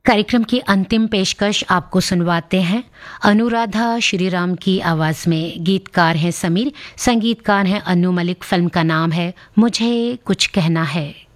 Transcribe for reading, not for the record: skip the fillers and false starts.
कार्यक्रम की अंतिम पेशकश आपको सुनवाते हैं अनुराधा श्रीराम की आवाज़ में। गीतकार हैं समीर, संगीतकार हैं अनु मलिक। फिल्म का नाम है मुझे कुछ कहना है।